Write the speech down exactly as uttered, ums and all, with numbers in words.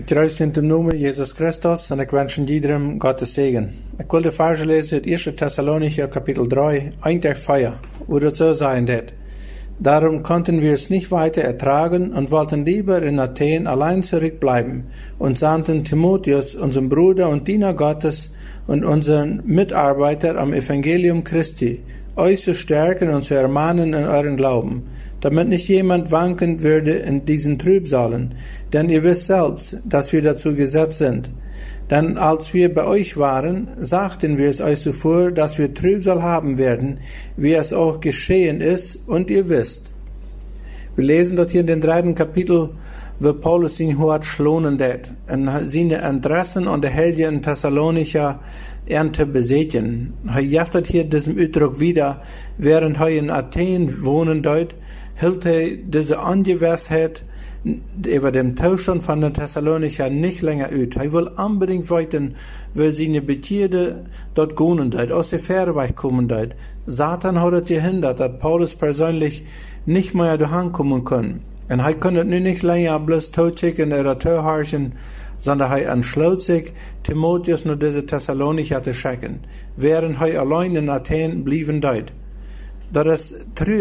troost in de naam Jezus Christus en ik wens iedereen Gottes Segen. Ik wil de verse lezen uit eerste Thessalonicher Kapitel drei, eins der vier, wo das so sein wird. Darum konnten wir es nicht weiter ertragen und wollten lieber in Athen allein zurückbleiben und sandten Timotheus, unseren Bruder und Diener Gottes und unseren Mitarbeiter am Evangelium Christi, euch zu stärken und zu ermahnen in euren Glauben, damit nicht jemand wanken würde in diesen Trübsalen, denn ihr wisst selbst, dass wir dazu gesetzt sind. Denn als wir bei euch waren, sagten wir es euch zuvor, dass wir Trübsal haben werden, wie es auch geschehen ist, und ihr wisst. Wir lesen dort hier in den dritten Kapitel, wo Paulus sein Hort schlonen det, en seine Interessen und der Helge in Thessalonicher Ernte besätigen. Er jaftet hier diesen Ausdruck wieder, während er in Athen wohnen dort, hielt er diese Ungewissheit über dem Zustand von den Thessalonicher nicht länger aus. Er will unbedingt weiten, wo seine Begierde dort gehen dort, aus der Fähre kommen dort. Satan hat es gehindert, dass Paulus persönlich nicht mehr daheim kommen kann. Und er konnte nun nicht länger bloß totschicken oder toharschen, sondern er entschloss sich, Timotheus nur diese Thessalonicher zu schicken, während er allein in Athen blieben dort. Das ist